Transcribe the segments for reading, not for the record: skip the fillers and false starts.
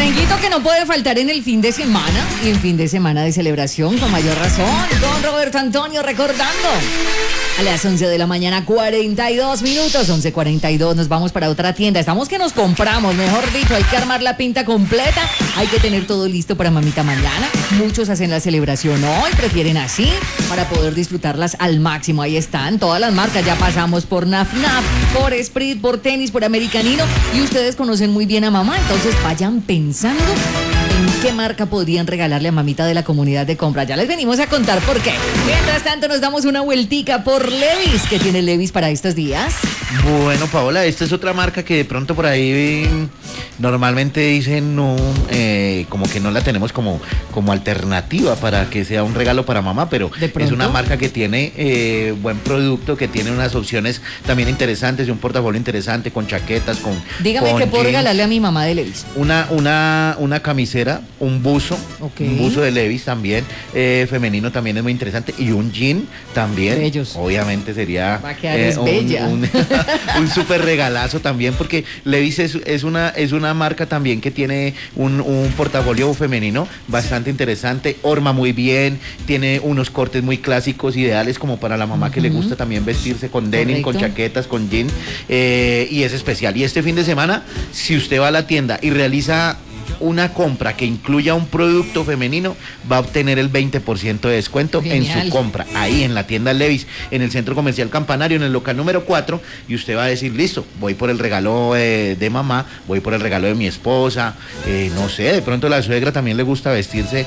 Merenguito que no puede faltar en el fin de semana y en fin de semana de celebración con mayor razón. Don Roberto Antonio recordando. A las 11 de la mañana, 42 minutos, 11:42, nos vamos para otra tienda. Estamos que nos compramos, mejor dicho, hay que armar la pinta completa, hay que tener todo listo para mamita mañana. Muchos hacen la celebración hoy, prefieren así, para poder disfrutarlas al máximo. Ahí están todas las marcas, ya pasamos por NAFNAF, por Esprit, por Tenis, por Americanino, y ustedes conocen muy bien a mamá, entonces vayan pensando en qué marca podrían regalarle a mamita de la comunidad de compra. Ya les venimos a contar por qué. Mientras tanto, nos damos una vueltica por Levi's. ¿Qué tiene Levi's para estos días? Bueno, Paola, esta es otra marca que de pronto por ahí normalmente dicen no, como que no la tenemos como alternativa para que sea un regalo para mamá, pero es una marca que tiene buen producto, que tiene unas opciones también interesantes y un portafolio interesante con chaquetas, con Dígame con qué puedo jeans. regalarle a mi mamá de Levi's. Una camisera, un buzo, Okay. un buzo de Levi's también, femenino también es muy interesante, y un jean también. Bellos. Obviamente sería Va a quedar bella. un súper regalazo también, porque Levi's es una marca también que tiene un portafolio femenino bastante interesante, horma muy bien, tiene unos cortes muy clásicos, ideales como para la mamá que le gusta también vestirse con denim, Correcto. con chaquetas, con jean, y es especial. Y este fin de semana, si usted va a la tienda y realiza una compra que incluya un producto femenino, va a obtener el 20% de descuento Genial. en su compra, ahí en la tienda Levi's, en el Centro Comercial Campanario, en el local número 4, y usted va a decir, listo, voy por el regalo de mamá, voy por el regalo de mi esposa, no sé, de pronto a la suegra también le gusta vestirse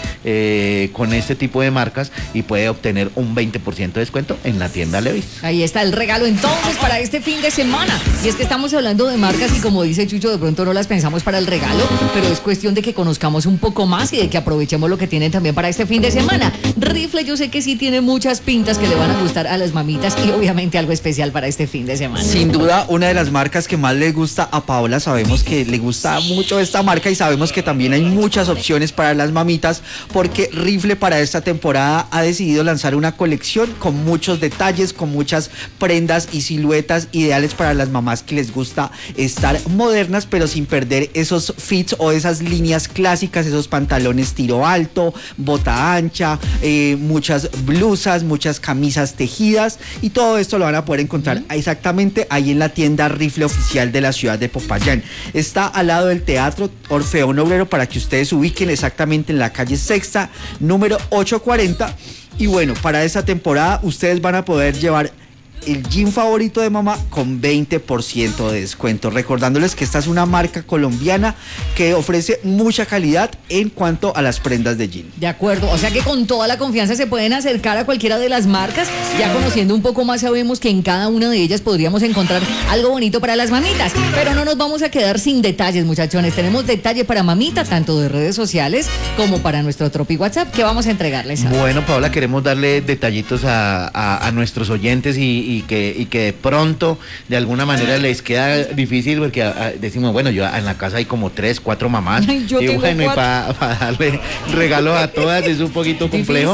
con este tipo de marcas, y puede obtener un 20% de descuento en la tienda Levi's. Ahí está el regalo entonces para este fin de semana. Y es que estamos hablando de marcas y, como dice Chucho, de pronto no las pensamos para el regalo, pero es cuestión de que conozcamos un poco más y de que aprovechemos lo que tienen también para este fin de semana. Rifle, yo sé que sí tiene muchas pintas que le van a gustar a las mamitas y obviamente algo especial para este fin de semana. Sin duda, una de las marcas que más le gusta a Paola, sabemos que le gusta mucho esta marca y sabemos que también hay muchas opciones para las mamitas, porque Rifle para esta temporada ha decidido lanzar una colección con muchos detalles, con muchas prendas y siluetas ideales para las mamás que les gusta estar modernas, pero sin perder esos fits o esas líneas clásicas, esos pantalones tiro alto, bota ancha, muchas blusas, muchas camisas tejidas, y todo esto lo van a poder encontrar exactamente ahí en la tienda Rifle oficial de la ciudad de Popayán. Está al lado del Teatro Orfeón Obrero, para que ustedes se ubiquen exactamente en la calle Sexta, número 840. Y bueno, para esta temporada ustedes van a poder llevar el jean favorito de mamá con 20% de descuento. Recordándoles que esta es una marca colombiana que ofrece mucha calidad en cuanto a las prendas de jean. De acuerdo, o sea que con toda la confianza se pueden acercar a cualquiera de las marcas. Ya conociendo un poco más, sabemos que en cada una de ellas podríamos encontrar algo bonito para las mamitas. Pero no nos vamos a quedar sin detalles, muchachones. Tenemos detalle para mamita, tanto de redes sociales como para nuestro Tropi WhatsApp, que vamos a entregarles ahora. Bueno, Paola, queremos darle detallitos a nuestros oyentes y que de pronto de alguna manera les queda difícil, porque decimos, bueno, yo en la casa hay como 3, 4 mamás. Ay, yo y tengo bueno, y 4. para darle regalos a todas es un poquito complejo.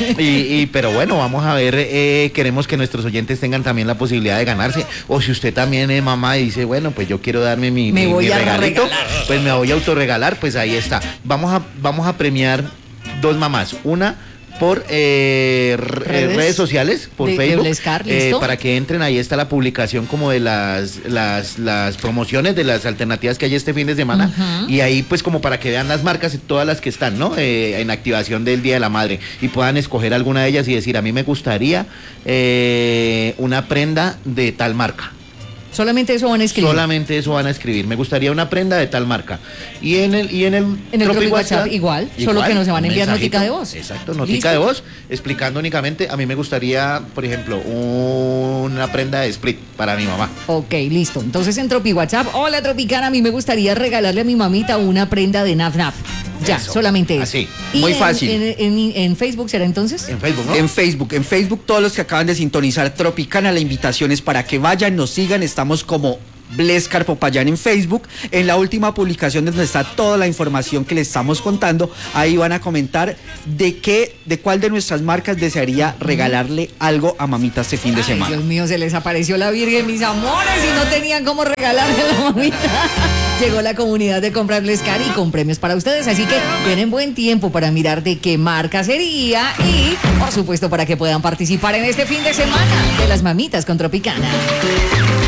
Pero bueno, vamos a ver, queremos que nuestros oyentes tengan también la posibilidad de ganarse. O si usted también es mamá y dice, bueno, pues yo quiero darme mi regalito, pues me voy a autorregalar, pues ahí está. Vamos a premiar 2 mamás. Una por redes sociales, por Facebook, para que entren. Ahí está la publicación como de las promociones de las alternativas que hay este fin de semana. Y ahí pues como para que vean las marcas, todas las que están, ¿no? En activación del Día de la Madre, y puedan escoger alguna de ellas y decir, a mí me gustaría una prenda de tal marca. Solamente eso van a escribir. Solamente eso van a escribir. Me gustaría una prenda de tal marca. Y en el Tropi WhatsApp igual, solo que nos van a enviar notica de voz. Exacto, notica de voz, explicando únicamente, a mí me gustaría, por ejemplo, una prenda de Split para mi mamá. Ok, listo. Entonces en Tropi WhatsApp, hola Tropicana, a mí me gustaría regalarle a mi mamita una prenda de NAFNAF. Ya, Eso, solamente eso. así. Y Muy fácil. En Facebook será entonces. En Facebook, ¿no? En Facebook, todos los que acaban de sintonizar Tropicana, la invitación es para que vayan, nos sigan. Estamos como Blescar Popayán en Facebook. En la última publicación donde está toda la información que les estamos contando, ahí van a comentar de cuál de nuestras marcas desearía regalarle algo a mamita este fin de semana. Dios mío, se les apareció la Virgen, mis amores, y no tenían cómo regalarle a la mamita. Llegó la comunidad de compras Blescar y con premios para ustedes, así que tienen buen tiempo para mirar de qué marca sería y, por supuesto, para que puedan participar en este fin de semana de las mamitas con Tropicana.